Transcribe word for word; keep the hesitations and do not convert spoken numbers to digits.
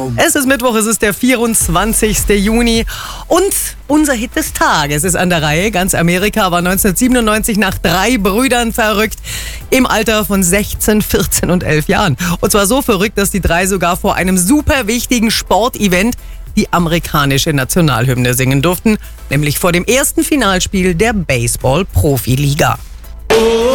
Es ist Mittwoch, es ist der vierundzwanzigste Juni und unser Hit des Tages ist an der Reihe. Ganz Amerika war neunzehnhundertsiebenundneunzig nach drei Brüdern verrückt im Alter von sechzehn, vierzehn und elf Jahren. Und zwar so verrückt, dass die drei sogar vor einem super wichtigen Sportevent die amerikanische Nationalhymne singen durften, nämlich vor dem ersten Finalspiel der Baseball-Profiliga.